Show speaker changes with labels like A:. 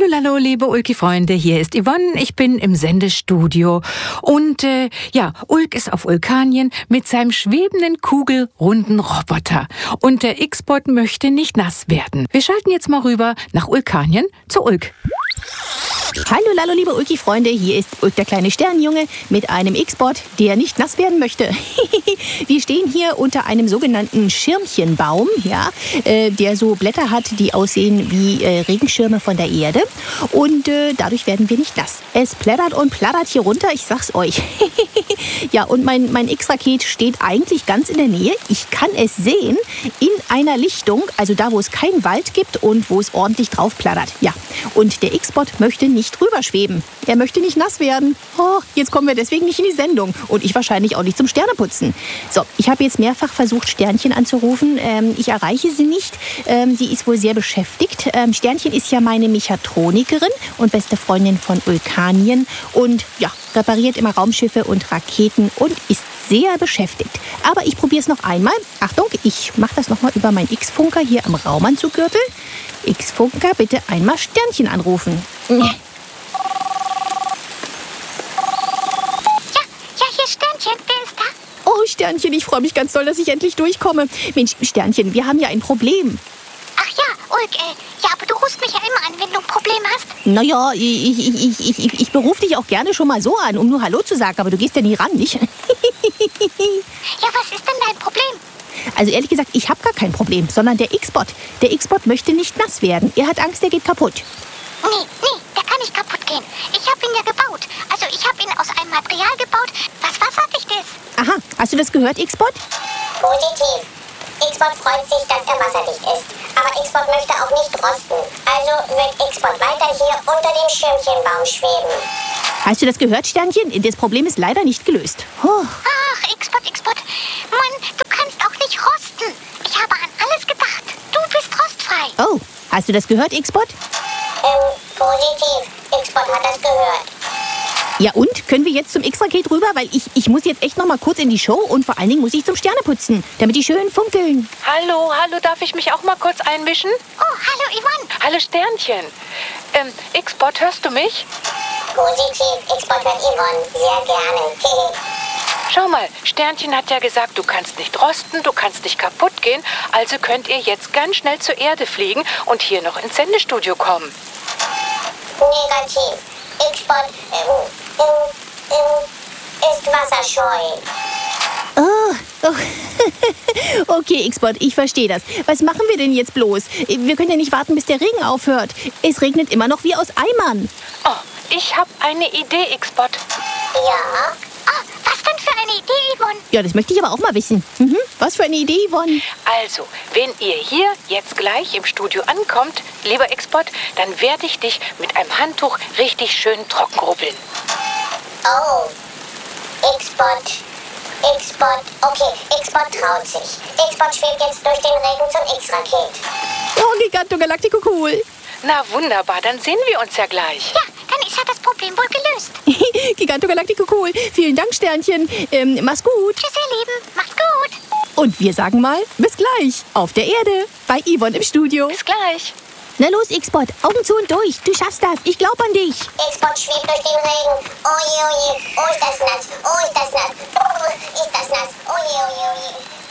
A: Hallo, hallo, liebe Ulki-Freunde, hier ist Yvonne, ich bin im Sendestudio und Ulk ist auf Ulkanien mit seinem schwebenden, kugelrunden Roboter und der X-Bot möchte nicht nass werden. Wir schalten jetzt mal rüber nach Ulkanien zu Ulk.
B: Hallo, liebe Ulki-Freunde, hier ist Ulk, der kleine Sternenjunge, mit einem X-Bot, der nicht nass werden möchte. Wir stehen hier unter einem sogenannten Schirmchenbaum, der so Blätter hat, die aussehen wie Regenschirme von der Erde. Und dadurch werden wir nicht nass. Es plättert und plattert hier runter, ich sag's euch. Ja, und mein X-Raket steht eigentlich ganz in der Nähe. Ich kann es sehen in einer Lichtung, also da, wo es keinen Wald gibt und wo es ordentlich drauf plattert. Ja, und der X-Bot möchte nicht rüberschweben. Er möchte nicht nass werden. Oh, jetzt kommen wir deswegen nicht in die Sendung. Und ich wahrscheinlich auch nicht zum Sterneputzen. So, ich habe jetzt mehrfach versucht, Sternchen anzurufen. Ich erreiche sie nicht. Sie ist wohl sehr beschäftigt. Sternchen ist ja meine Mechatronikerin und beste Freundin von Ulkanien. Und ja, repariert immer Raumschiffe und Raketen und ist sehr beschäftigt. Aber ich probiere es noch einmal. Achtung, ich mache das nochmal über meinen X-Funker hier am Raumanzuggürtel. X-Funker, bitte einmal Sternchen anrufen.
C: Ja, hier Sternchen, wer ist da?
B: Oh, Sternchen, ich freue mich ganz doll, dass ich endlich durchkomme. Mensch, Sternchen, wir haben ja ein Problem.
C: Ach ja, Ulk, aber du rufst mich ja immer an, wenn du ein Problem hast.
B: Naja, ich berufe dich auch gerne schon mal so an, um nur Hallo zu sagen, aber du gehst ja nie ran, nicht?
C: Ja, was ist denn dein Problem?
B: Also ehrlich gesagt, ich habe gar kein Problem, sondern der X-Bot. Der X-Bot möchte nicht nass werden. Er hat Angst, er geht kaputt.
C: Nee, der kann nicht kaputt gehen. Ich habe ihn ja gebaut. Also ich habe ihn aus einem Material gebaut, was wasserdicht ist.
B: Aha, hast du das gehört, X-Bot?
D: Positiv. X-Bot freut sich, dass er wasserdicht ist. Aber X-Bot möchte auch nicht rosten. Also wird X-Bot weiter hier unter dem Schirmchenbaum schweben.
B: Hast du das gehört, Sternchen? Das Problem ist leider nicht gelöst. Oh.
C: Ach, X-Bot. Mann, du kannst auch nicht rosten. Ich habe an alles gedacht. Du bist rostfrei.
B: Oh, hast du das gehört, X-Bot?
D: Positiv. X-Bot hat das gehört.
B: Ja und? Können wir jetzt zum X-Raket rüber? Weil ich muss jetzt echt noch mal kurz in die Show und vor allen Dingen muss ich zum Sterneputzen, damit die schön funkeln.
A: Hallo, darf ich mich auch mal kurz einmischen?
C: Oh, hallo Yvonne.
A: Hallo Sternchen. X-Bot, hörst du mich?
D: Positiv. X-Bot hört Yvonne sehr gerne.
A: Schau mal, Sternchen hat ja gesagt, du kannst nicht rosten, du kannst nicht kaputt gehen, also könnt ihr jetzt ganz schnell zur Erde fliegen und hier noch ins Sendestudio kommen.
D: Negativ. X-Bot ist wasserscheu.
B: Oh. Okay, X-Bot, ich verstehe das. Was machen wir denn jetzt bloß? Wir können ja nicht warten, bis der Regen aufhört. Es regnet immer noch wie aus Eimern.
A: Oh, ich habe eine Idee, X-Bot.
D: Ja?
C: Oh, was denn für eine Idee, Yvonne?
B: Ja, das möchte ich aber auch mal wissen. Was für eine Idee, Yvonne?
A: Also, wenn ihr hier jetzt gleich im Studio ankommt, lieber X-Bot, dann werde ich dich mit einem Handtuch richtig schön trocken rubbeln.
D: Oh. X-Bot. Okay, X-Bot traut sich. X-Bot schwebt jetzt durch den Regen zum X-Raket.
B: Oh, Giganto Galactico cool.
A: Na wunderbar, dann sehen wir uns ja gleich.
C: Ja, dann ist ja das Problem wohl gelöst.
B: Giganto Galactico cool. Vielen Dank, Sternchen. Mach's gut.
C: Tschüss, ihr Lieben. Macht's gut.
B: Und wir sagen mal, bis gleich. Auf der Erde. Bei Yvonne im Studio.
A: Bis gleich.
B: Na los, X-Bot. Augen zu und durch. Du schaffst das. Ich glaub an dich.
D: X-Bot schwebt durch den Regen. Oje. Oh, ist das nass. Oh, ist das nass. Oh, ist das nass. Oje.